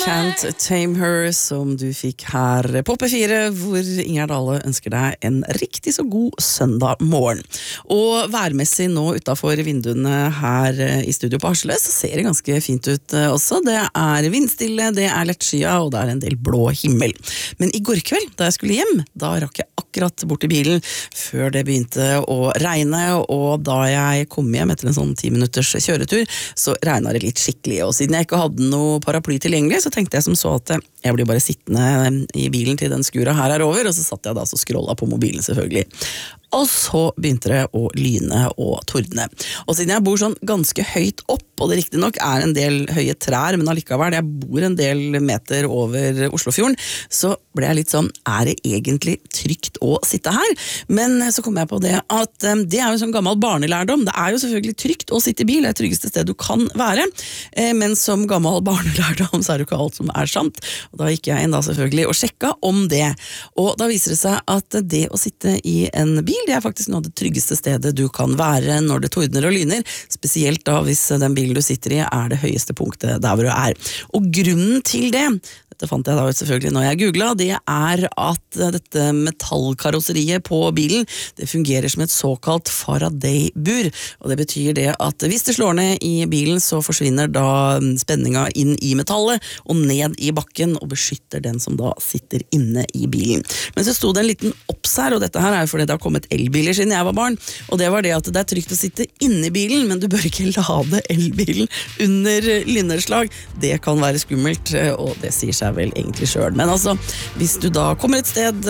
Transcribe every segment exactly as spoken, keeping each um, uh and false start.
Can't Tame Her, som du fikk her på P fire, hvor Ingjerd Dale ønsker deg en riktig så god søndag morgen. Og værmessig nå utenfor vinduene her i studio på Harsles, så ser det ganske fint ut også. Det er vindstille, det er lettskyet, og det er en del blå himmel. Men i går kveld, da jeg skulle hjem, da rakk jeg akkurat bort i bilen før det begynte å regne, og da jeg kom hjem etter en sånn ti minutters kjøretur, så regnet det litt skikkelig, og siden jeg ikke hadde noe paraply tilgjengelig, så tenkte jeg som så at jeg blir bare sittende i bilen til den skura her er over, og så satt jeg da og scrollet på mobilen selvfølgelig. Og så begynte det å lyne og tordne. Og siden jeg bor sånn ganske høyt opp, og det riktig nok er en del høye trær, men allikevel, jeg bor en del meter over Oslofjorden, så ble jeg litt sånn, er det egentlig trygt å sitte her? Men så kom jeg på det at um, det er jo en sånn gammel barnelærdom. Det er jo selvfølgelig trygt å sitte i bil, det er det tryggeste sted du kan være, eh, men som gammel barnelærdom så er det jo ikke alt som er sant. Og da gikk jeg inn da selvfølgelig og sjekka om det. Og da viser det seg at det å sitte i en bil, det er faktisk noe av det tryggeste stedet du kan være når det tordner og lyner, spesielt da hvis den bilen du sitter i er det høyeste punktet der hvor du er. Og grunnen til det, det fant jeg da ut selvfølgelig når jeg googlet, det er at dette metallkarosseriet på bilen, det fungerer som et såkalt Faraday-bur, og det betyr det at hvis det slår ned i bilen, så forsvinner da spenninga inn i metallet og ned i bakken og beskytter den som da sitter inne i bilen. Men så stod det en liten opps her, og dette her er jo fordi det har kommet elbiler siden jeg var barn, og det var det at det er trygt å sitte inne i bilen, men du bør ikke lade elbilen under lynnedslag. Det kan være skummelt, og det sier seg vel egentlig selv. Men altså, hvis du da kommer et sted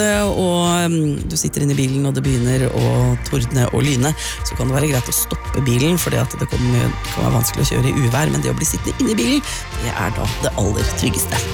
og du sitter inne i bilen og det begynner å tordne og lyne, så kan det være greit å stoppe bilen, fordi at det kan være vanskelig å kjøre i uvær, men det å bli sittende inne i bilen, det er da det aller tryggeste.